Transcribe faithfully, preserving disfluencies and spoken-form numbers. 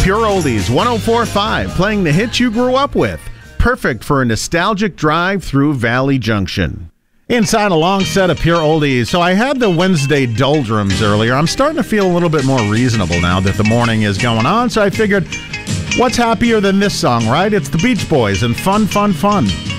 Pure Oldies one oh four point five, playing the hits you grew up with. Perfect for a nostalgic drive through Valley Junction. Inside a long set of Pure Oldies. So I had the Wednesday doldrums earlier. I'm starting to feel a little bit more reasonable now that the morning is going on. So I figured, what's happier than this song, right? It's the Beach Boys and Fun, Fun, Fun.